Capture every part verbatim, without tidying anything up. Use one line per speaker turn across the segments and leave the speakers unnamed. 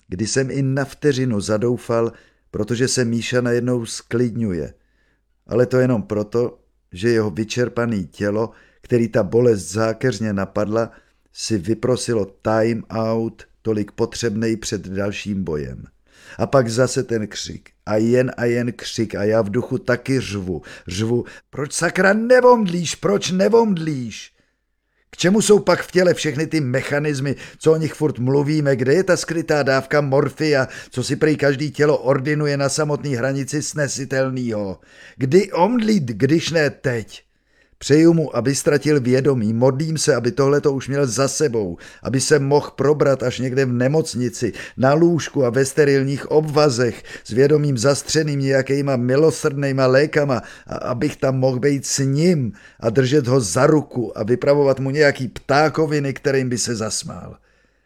kdy jsem i na vteřinu zadoufal, protože se Míša najednou sklidňuje. Ale to jenom proto, že jeho vyčerpané tělo, který ta bolest zákeřně napadla, si vyprosilo time out, tolik potřebnej před dalším bojem. A pak zase ten křik. A jen a jen křik a já v duchu taky řvu. Řvu, proč sakra nevomdlíš, proč nevomdlíš? K čemu jsou pak v těle všechny ty mechanismy, co o nich furt mluvíme, kde je ta skrytá dávka morfia, co si prý každý tělo ordinuje na samotné hranici snesitelného? Kdy omdlít, když ne teď? Přeju mu, aby ztratil vědomí, modlím se, aby tohleto už měl za sebou, aby se mohl probrat až někde v nemocnici, na lůžku a ve sterilních obvazech, s vědomím zastřeným nějakýma milosrdnýma lékama, a abych tam mohl být s ním a držet ho za ruku a vypravovat mu nějaký ptákoviny, kterým by se zasmál.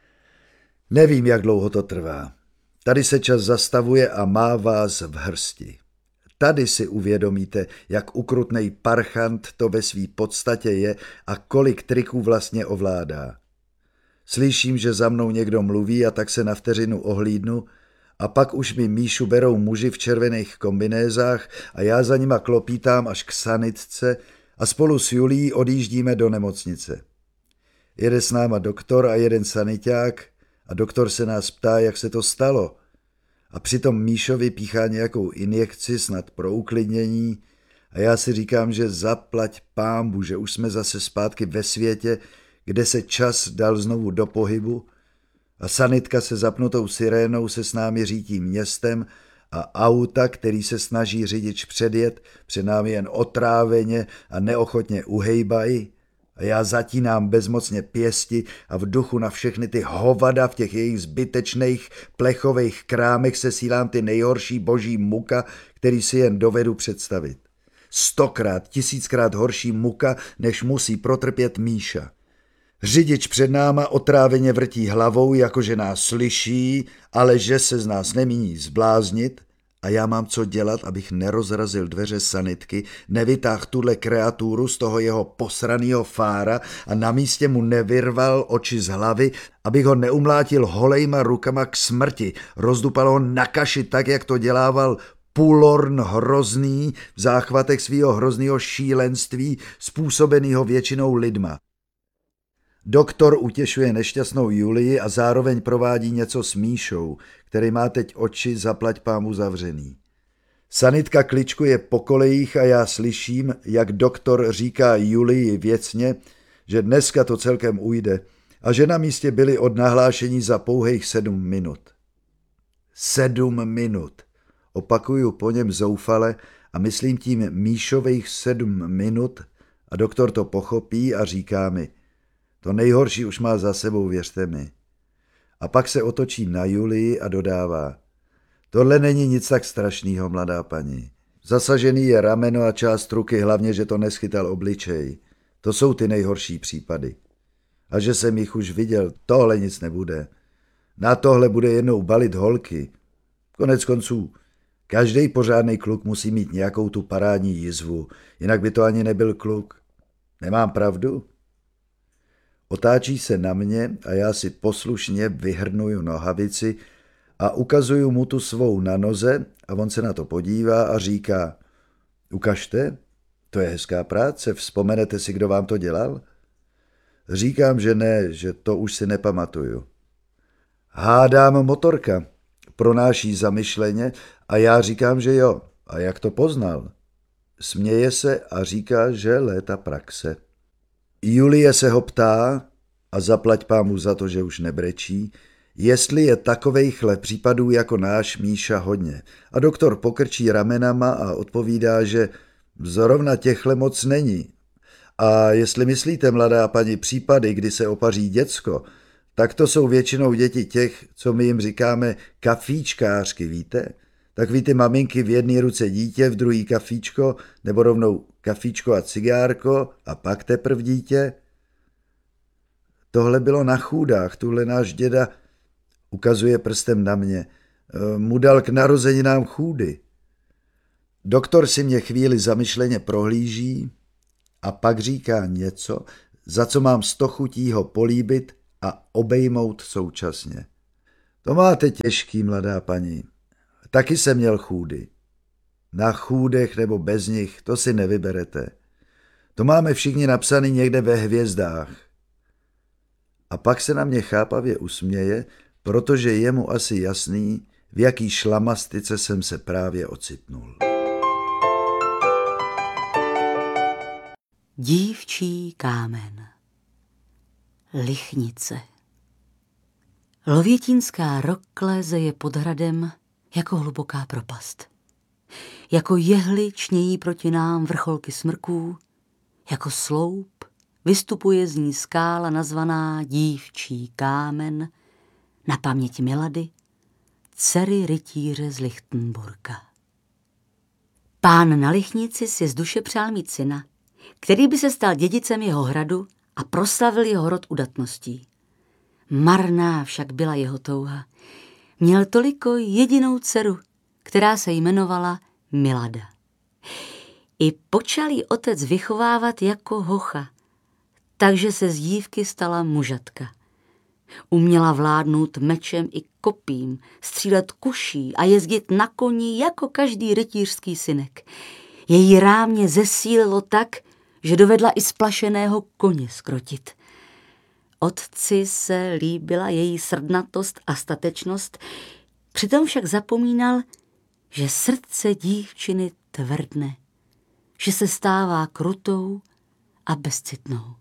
Nevím, jak dlouho to trvá. Tady se čas zastavuje a má vás v hrsti. Tady si uvědomíte, jak ukrutnej parchant to ve své podstatě je a kolik triků vlastně ovládá. Slyším, že za mnou někdo mluví a tak se na vteřinu ohlídnu a pak už mi Míšu berou muži v červených kombinézách a já za nima klopítám až k sanitce a spolu s Julií odjíždíme do nemocnice. Jede s náma doktor a jeden saniťák a doktor se nás ptá, jak se to stalo. A přitom Míšovi píchá nějakou injekci snad pro uklidnění a já si říkám, že zaplať pánbu, že už jsme zase zpátky ve světě, kde se čas dal znovu do pohybu a sanitka se zapnutou sirénou se s námi řítí městem a auta, který se snaží řidič předjet, před námi jen otráveně a neochotně uhejbají. A já zatínám bezmocně pěsti a v duchu na všechny ty hovada v těch jejich zbytečných plechových krámech sesílám ty nejhorší boží muka, který si jen dovedu představit. Stokrát, tisíckrát horší muka, než musí protrpět Míša. Řidič před náma otráveně vrtí hlavou, jakože nás slyší, ale že se z nás nemíní zbláznit. A já mám co dělat, abych nerozrazil dveře sanitky, nevytáhl tuhle kreaturu z toho jeho posranýho fára a na místě mu nevyrval oči z hlavy, abych ho neumlátil holejma rukama k smrti, rozdupal ho na kaši tak, jak to dělával Pulorn hrozný v záchvatech svýho hroznýho šílenství, způsobenýho většinou lidma. Doktor utěšuje nešťastnou Julii a zároveň provádí něco s Míšou, který má teď oči zaplať pámu zavřený. Sanitka kličkuje po kolejích a já slyším, jak doktor říká Julii věcně, že dneska to celkem ujde a že na místě byli od nahlášení za pouhých sedm minut. Sedm minut. Opakuju po něm zoufale a myslím tím Míšových sedm minut a doktor to pochopí a říká mi, to nejhorší už má za sebou, věřte mi. A pak se otočí na Julii a dodává, tohle není nic tak strašného, mladá paní. Zasažený je rameno a část ruky, hlavně, že to neschytal obličej. To jsou ty nejhorší případy. A že jsem jich už viděl, tohle nic nebude. Na tohle bude jednou balit holky. Konec konců, každý pořádný kluk musí mít nějakou tu parádní jizvu, jinak by to ani nebyl kluk. Nemám pravdu? Otáčí se na mě a já si poslušně vyhrnuju nohavici a ukazuju mu tu svou na noze a on se na to podívá a říká, ukažte, to je hezká práce, vzpomenete si, kdo vám to dělal? Říkám, že ne, že to už si nepamatuju. Hádám motorka, pronáší zamyšleně a já říkám, že jo. A jak to poznal? Směje se a říká, že léta praxe. Julie se ho ptá, a zaplať pámu za to, že už nebrečí, jestli je takovejchle případů jako náš Míša hodně. A doktor pokrčí ramenama a odpovídá, že zrovna těchle moc není. A jestli myslíte, mladá paní, případy, kdy se opaří děcko, tak to jsou většinou děti těch, co my jim říkáme kafíčkářky, víte? Takový ty maminky v jedné ruce dítě, v druhý kafíčko, nebo rovnou kafíčko a cigárko a pak teprv dítě. Tohle bylo na chůdách, tuhle náš děda, ukazuje prstem na mě, mu dal k narozeninám chůdy. Doktor si mě chvíli zamyšleně prohlíží a pak říká něco, za co mám sto chutí ho políbit a obejmout současně. To máte těžký, mladá paní. Taky jsem měl chůdy. Na chůdech nebo bez nich, to si nevyberete. To máme všichni napsaný někde ve hvězdách. A pak se na mě chápavě usměje, protože je mu asi jasný, v jaký šlamastice jsem se právě ocitnul.
Dívčí kámen. Lichnice. Lovětínská rokle zeje pod hradem jako hluboká propast. Jako jehly čnějí proti nám vrcholky smrků, jako sloup vystupuje z ní skála nazvaná Dívčí kámen na paměť Milady, dcery rytíře z Lichtenburka. Pán na Lichnici si z duše přál mít syna, který by se stal dědicem jeho hradu a proslavil jeho rod udatností. Marná však byla jeho touha. Měl toliko jedinou dceru, která se jmenovala Milada. I počal jí otec vychovávat jako hocha, takže se z dívky stala mužatka. Uměla vládnout mečem i kopím, střílet kuší a jezdit na koni jako každý rytířský synek. Její rámě zesílilo tak, že dovedla i splašeného koně skrotit. Otci se líbila její srdnatost a statečnost, přitom však zapomínal, že srdce dívčiny tvrdne, že se stává krutou a bezcitnou.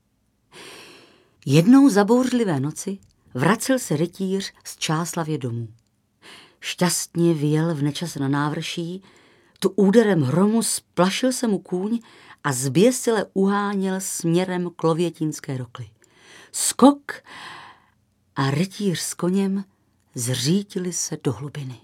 Jednou zabouřlivé noci vracel se rytíř z Čáslavě domů. Šťastně vyjel v nečase na návrší, tu úderem hromu splašil se mu kůň a zběsile uháněl směrem k Lovětínské rokli. Skok a rytíř s koněm zřítili se do hlubiny.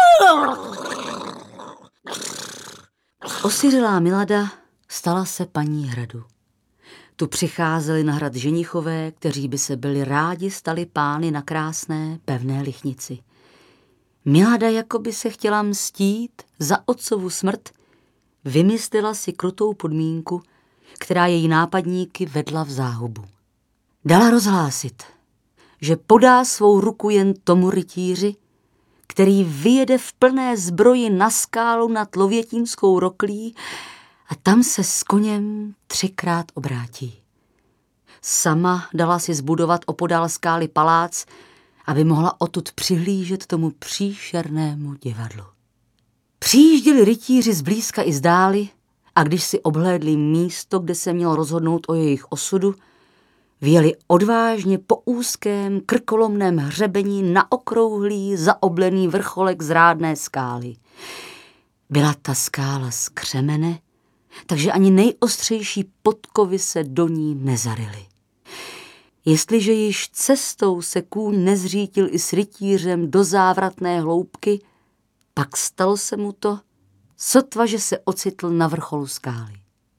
Osiřelá Milada stala se paní hradu. Tu přicházeli na hrad ženichové, kteří by se byli rádi stali pány na krásné, pevné Lichnici. Milada jako by se chtěla mstít za otcovu smrt, vymyslela si krutou podmínku, která její nápadníky vedla v záhubu. Dala rozhlásit, že podá svou ruku jen tomu rytíři, který vyjede v plné zbroji na skálu nad Lovětínskou roklí a tam se s koněm třikrát obrátí. Sama dala si zbudovat opodál skály palác, aby mohla odtud přihlížet tomu příšernému divadlu. Přijížděli rytíři zblízka i zdáli a když si obhlédli místo, kde se mělo rozhodnout o jejich osudu, vyjeli odvážně po úzkém krkolomném hřebení na okrouhlý, zaoblený vrcholek zrádné skály. Byla ta skála z křemene, takže ani nejostřejší podkovy se do ní nezarily. Jestliže již cestou se kůň nezřítil i s rytířem do závratné hloubky, pak stalo se mu to, sotva, že se ocitl na vrcholu skály.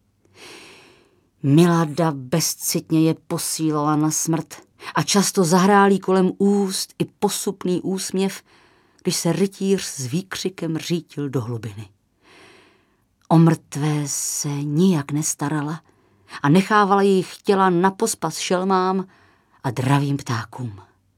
Milada bezcitně je posílala na smrt a často zahrálí kolem úst i posupný úsměv, když se rytíř s výkřikem řítil do hlubiny. O mrtvé se nijak nestarala a nechávala jejich těla na pospas šelmám a dravým ptákům.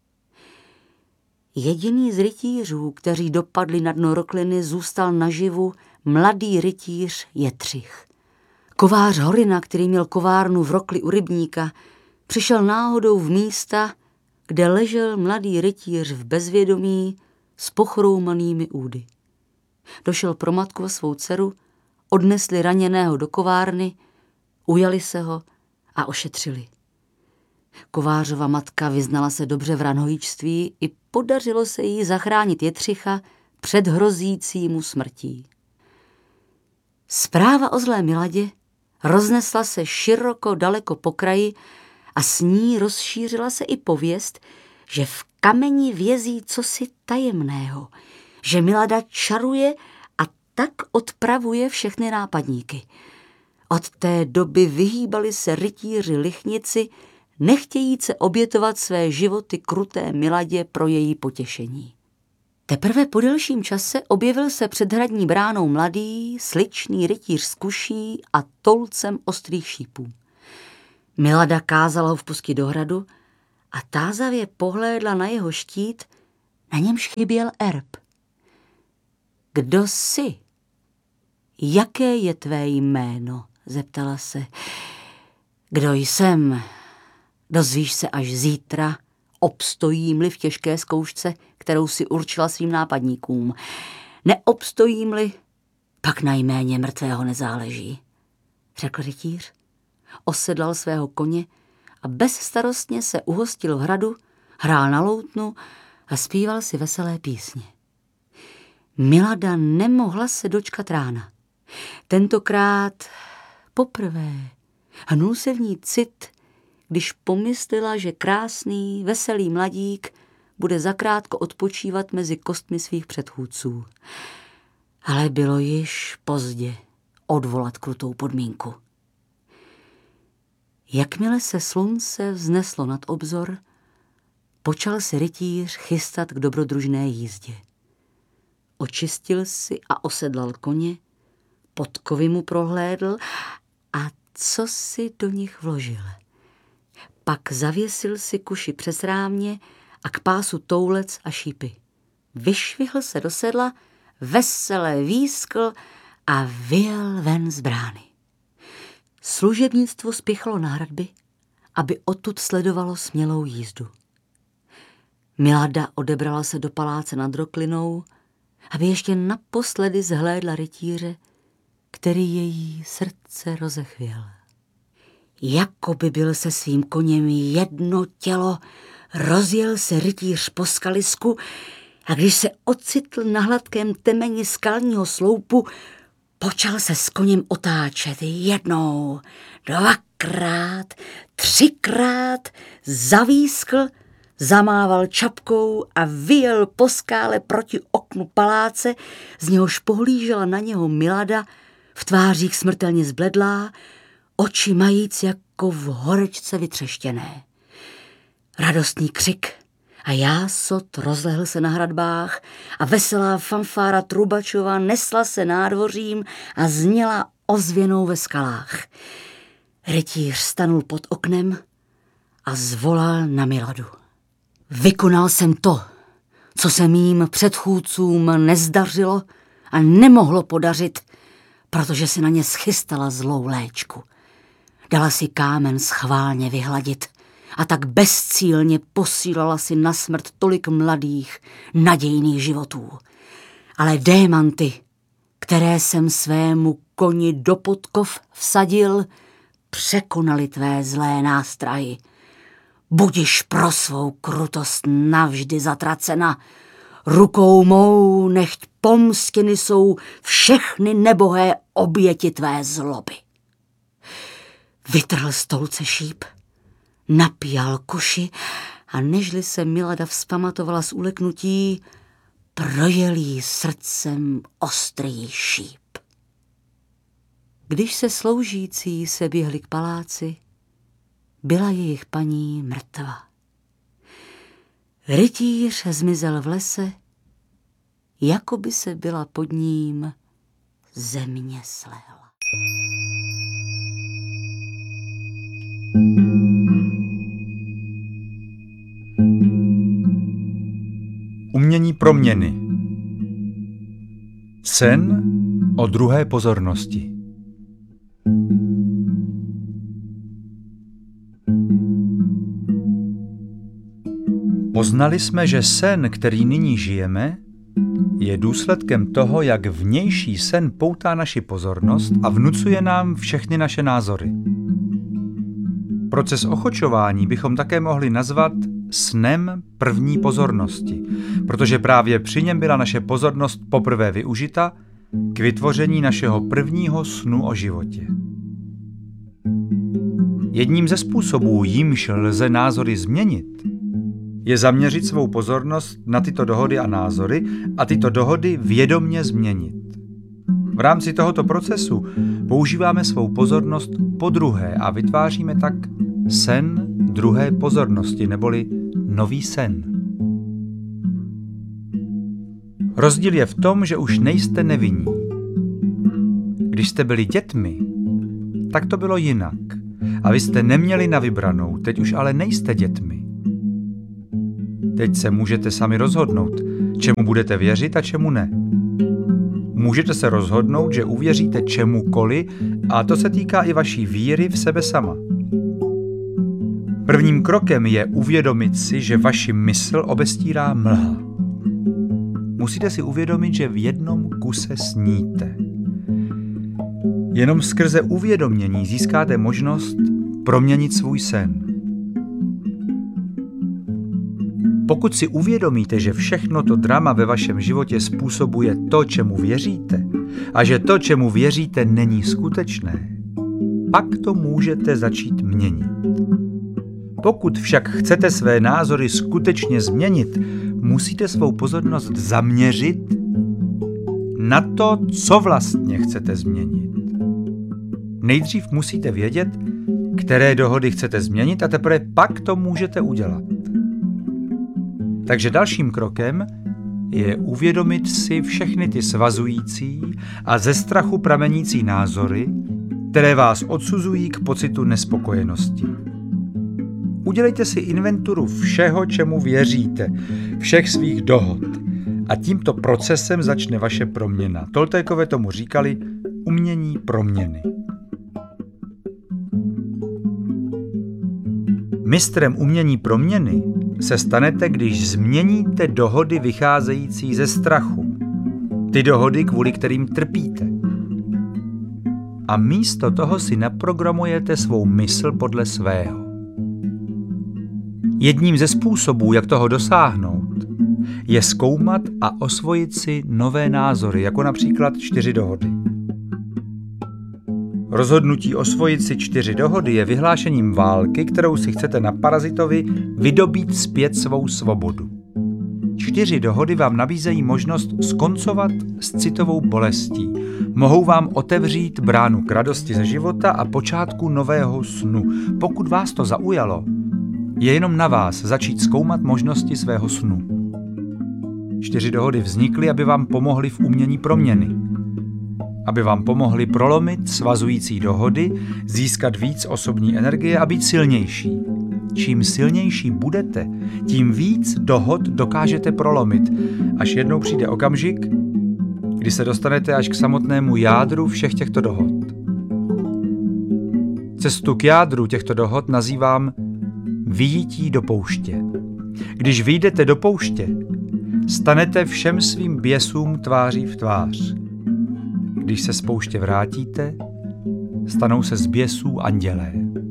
Jediný z rytířů, kteří dopadli na dno rokliny, zůstal naživu mladý rytíř Jetřich. Kovář Horina, který měl kovárnu v rokli u rybníka, přišel náhodou v místa, kde ležel mladý rytíř v bezvědomí s pochroumanými údy. Došel pro matku a svou dceru, odnesli raněného do kovárny, ujali se ho a ošetřili. Kovářova matka vyznala se dobře v ranhojíčství i podařilo se jí zachránit Jetřicha před hrozící mu smrtí. Zpráva o zlé Miladě roznesla se široko daleko po kraji a s ní rozšířila se i pověst, že v kameni vězí cosi tajemného, že Milada čaruje a tak odpravuje všechny nápadníky. Od té doby vyhýbali se rytíři Lichnici, nechtějíce obětovat své životy kruté Miladě pro její potěšení. Teprve po delším čase objevil se před hradní bránou mladý, sličný rytíř s kuší a tolcem ostrých šípů. Milada kázala ho vpustit do hradu a tázavě pohlédla na jeho štít, Na němž chyběl erb. Kdo jsi? Jaké je tvé jméno? Zeptala se. Kdo jsem? Dozvíš se až zítra, obstojím-li v těžké zkoušce, kterou si určila svým nápadníkům. Neobstojím-li, pak na jméně mrtvého nezáleží, řekl rytíř. Osedlal svého koně a bezstarostně se uhostil v hradu, hrál na loutnu a zpíval si veselé písně. Milada nemohla se dočkat rána. Tentokrát poprvé hnul se v ní cit, když pomyslela, že krásný, veselý mladík bude zakrátko odpočívat mezi kostmi svých předchůdců. Ale bylo již pozdě odvolat krutou podmínku. Jakmile se slunce vzneslo nad obzor, počal se rytíř chystat k dobrodružné jízdě. Očistil si a osedlal koně, podkovy mu prohlédl a co si do nich vložil. Pak zavěsil si kuši přes rámě a k pásu toulec a šípy. Vyšvihl se do sedla, vesele výskl a vyjel ven z brány. Služebnictvo spěchalo na hradby, aby odtud sledovalo smělou jízdu. Milada odebrala se do paláce nad Roklinou, aby ještě naposledy zhlédla rytíře, který její srdce rozechvěl. Jakoby byl se svým koněm jedno tělo, rozjel se rytíř po skalisku a když se ocitl na hladkém temeni skalního sloupu, počal se s koněm otáčet jednou, dvakrát, třikrát, zavískl, zamával čapkou a vyjel po skále proti oknu paláce, z něhož pohlížela na něho Milada, v tvářích smrtelně zbledlá, oči majíc jako v horečce vytřeštěné. Radostný křik a jásot rozlehl se na hradbách a veselá fanfára Trubačova nesla se nádvořím a zněla ozvěnou ve skalách. Rytíř stanul pod oknem a zvolal na Miladu. Vykonal jsem to, co se mým předchůdcům nezdařilo a nemohlo podařit, protože si na ně schystala zlou léčku. Dala si kámen schválně vyhladit a tak bezcílně posílala si na smrt tolik mladých, nadějných životů. Ale démanty, které jsem svému koni do podkov vsadil, překonali tvé zlé nástrahy. Budiš pro svou krutost navždy zatracena. Rukou mou nechť pomstěny jsou všechny nebohé oběti tvé zloby. Vytrhl z stolce šíp, napíjal kuši a nežli se Milada vzpamatovala z uleknutí, projel jí srdcem ostrý šíp. Když se sloužící se běhli k paláci, byla jejich paní mrtva. Rytíř zmizel v lese, jako by se byla pod ním země slehla.
Umění proměny. Sen o druhé pozornosti. Poznali jsme, že sen, který nyní žijeme, je důsledkem toho, jak vnější sen poutá naši pozornost a vnucuje nám všechny naše názory. Proces ochočování bychom také mohli nazvat snem první pozornosti, protože právě při něm byla naše pozornost poprvé využita k vytvoření našeho prvního snu o životě. Jedním ze způsobů, jímž lze názory změnit, je zaměřit svou pozornost na tyto dohody a názory a tyto dohody vědomně změnit. V rámci tohoto procesu používáme svou pozornost podruhé a vytváříme tak sen druhé pozornosti, neboli nový sen. Rozdíl je v tom, že už nejste nevinní. Když jste byli dětmi, tak to bylo jinak a vy jste neměli na vybranou, teď už ale nejste dětmi. Teď se můžete sami rozhodnout, čemu budete věřit a čemu ne. Můžete se rozhodnout, že uvěříte čemukoli, a to se týká i vaší víry v sebe sama. Prvním krokem je uvědomit si, že vaši mysl obestírá mlha. Musíte si uvědomit, že v jednom kuse sníte. Jenom skrze uvědomění získáte možnost proměnit svůj sen. Pokud si uvědomíte, že všechno to drama ve vašem životě způsobuje to, čemu věříte, a že to, čemu věříte, není skutečné, pak to můžete začít měnit. Pokud však chcete své názory skutečně změnit, musíte svou pozornost zaměřit na to, co vlastně chcete změnit. Nejdřív musíte vědět, které dohody chcete změnit, a teprve pak to můžete udělat. Takže dalším krokem je uvědomit si všechny ty svazující a ze strachu pramenící názory, které vás odsuzují k pocitu nespokojenosti. Udělejte si inventuru všeho, čemu věříte, všech svých dohod, a tímto procesem začne vaše proměna. Toltékové tomu říkali umění proměny. Mistrem umění proměny se stanete, když změníte dohody vycházející ze strachu. Ty dohody, kvůli kterým trpíte. A místo toho si naprogramujete svou mysl podle svého. Jedním ze způsobů, jak toho dosáhnout, je zkoumat a osvojit si nové názory, jako například čtyři dohody. Rozhodnutí osvojit si čtyři dohody je vyhlášením války, kterou si chcete na parazitovi vydobít zpět svou svobodu. Čtyři dohody vám nabízejí možnost skoncovat s citovou bolestí. Mohou vám otevřít bránu k radosti ze života a počátku nového snu. Pokud vás to zaujalo, je jenom na vás začít zkoumat možnosti svého snu. Čtyři dohody vznikly, aby vám pomohly v umění proměny. Aby vám pomohly prolomit svazující dohody, získat víc osobní energie a být silnější. Čím silnější budete, tím víc dohod dokážete prolomit, až jednou přijde okamžik, kdy se dostanete až k samotnému jádru všech těchto dohod. Cestu k jádru těchto dohod nazývám vyjití do pouště. Když vyjdete do pouště, stanete všem svým běsům tváří v tvář. Když se z pouště vrátíte, stanou se z běsů andělé.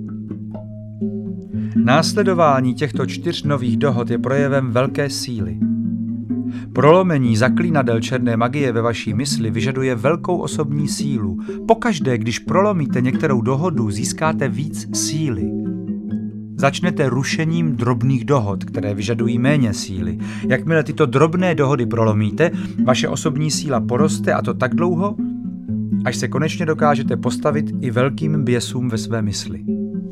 Následování těchto čtyř nových dohod je projevem velké síly. Prolomení zaklínadel černé magie ve vaší mysli vyžaduje velkou osobní sílu. Pokaždé, když prolomíte některou dohodu, získáte víc síly. Začnete rušením drobných dohod, které vyžadují méně síly. Jakmile tyto drobné dohody prolomíte, vaše osobní síla poroste, a to tak dlouho, až se konečně dokážete postavit i velkým běsům ve své mysli.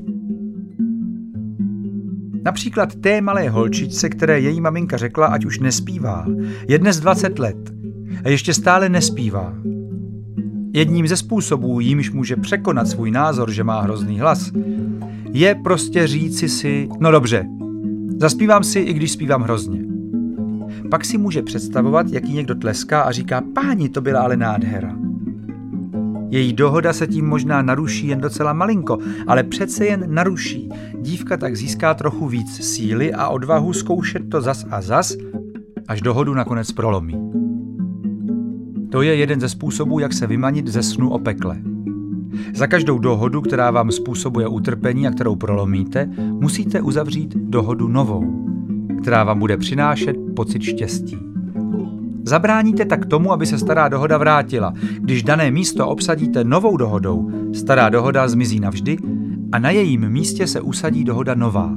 Například té malé holčičce, které její maminka řekla, ať už nespívá, je dnes dvacet let a ještě stále nespívá. Jedním ze způsobů, jímž může překonat svůj názor, že má hrozný hlas, je prostě říci si, no dobře, zaspívám si, i když zpívám hrozně. Pak si může představovat, jak jí někdo tleská a říká, páni, to byla ale nádhera. Její dohoda se tím možná naruší jen docela malinko, ale přece jen naruší. Dívka tak získá trochu víc síly a odvahu zkoušet to zas a zas, až dohodu nakonec prolomí. To je jeden ze způsobů, jak se vymanit ze snu o pekle. Za každou dohodu, která vám způsobuje utrpení a kterou prolomíte, musíte uzavřít dohodu novou, která vám bude přinášet pocit štěstí. Zabráníte tak tomu, aby se stará dohoda vrátila. Když dané místo obsadíte novou dohodou, stará dohoda zmizí navždy a na jejím místě se usadí dohoda nová.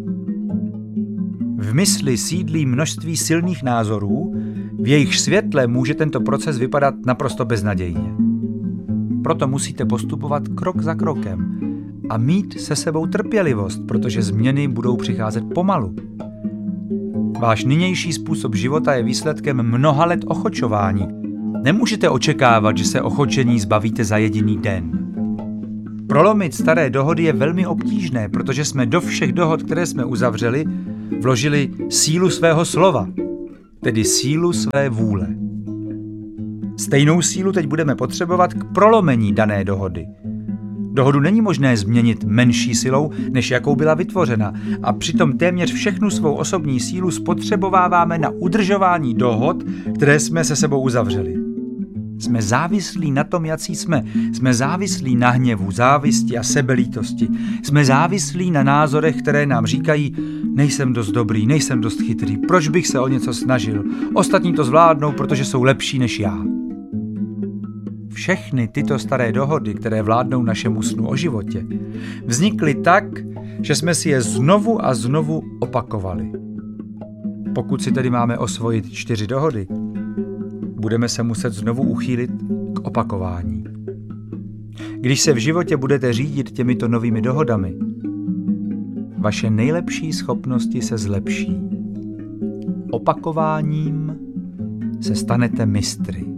V mysli sídlí množství silných názorů, v jejich světle může tento proces vypadat naprosto beznadějně. Proto musíte postupovat krok za krokem a mít se sebou trpělivost, protože změny budou přicházet pomalu. Váš nynější způsob života je výsledkem mnoha let ochočování. Nemůžete očekávat, že se ochočení zbavíte za jediný den. Prolomit staré dohody je velmi obtížné, protože jsme do všech dohod, které jsme uzavřeli, vložili sílu svého slova, tedy sílu své vůle. Stejnou sílu teď budeme potřebovat k prolomení dané dohody. Dohodu není možné změnit menší silou, než jakou byla vytvořena, a přitom téměř všechnu svou osobní sílu spotřebováváme na udržování dohod, které jsme se sebou uzavřeli. Jsme závislí na tom, jací jsme. Jsme závislí na hněvu, závisti a sebelítosti. Jsme závislí na názorech, které nám říkají: nejsem dost dobrý, nejsem dost chytrý, proč bych se o něco snažil? Ostatní to zvládnou, protože jsou lepší než já. Všechny tyto staré dohody, které vládnou našemu snu o životě, vznikly tak, že jsme si je znovu a znovu opakovali. Pokud si tedy máme osvojit čtyři dohody, budeme se muset znovu uchýlit k opakování. Když se v životě budete řídit těmito novými dohodami, vaše nejlepší schopnosti se zlepší. Opakováním se stanete mistry.